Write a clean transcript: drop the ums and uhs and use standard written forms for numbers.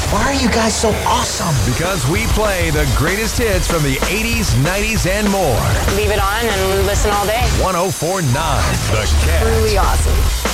Why are you guys so awesome? Because we play the greatest hits from the 80s, 90s, and more. Leave it on and listen all day. 104.9 The Cat. Really awesome.